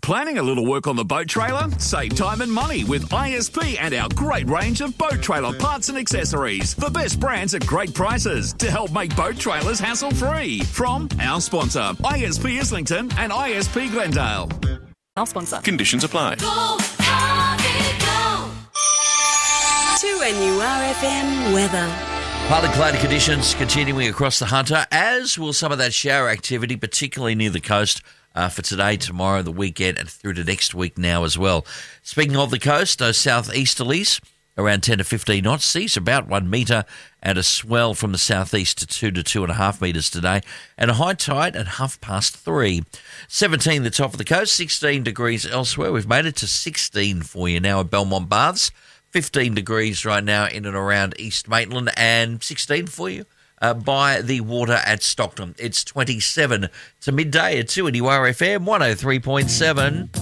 planning a little work on the boat trailer? Save time and money with ISP and our great range of boat trailer parts and accessories. The best brands at great prices to help make boat trailers hassle-free. From our sponsor, ISP Islington and ISP Glendale. Our sponsor. Conditions apply. Go, Harvey, go. To NURFM weather. Partly cloudy conditions continuing across the Hunter, as will some of that shower activity, particularly near the coast, for today, tomorrow, the weekend, and through to next week now as well. Speaking of the coast, those southeasterlies around 10 to 15 knots, seas about 1 metre, and a swell from the southeast to 2 to 2.5 metres today, and a high tide at 3:30. 17 the top of the coast, 16 degrees elsewhere. We've made it to 16 for you now at Belmont Baths. 15 degrees right now in and around East Maitland, and 16 for you by the water at Stockton. It's 27 to midday at 2 at URFM 103.7.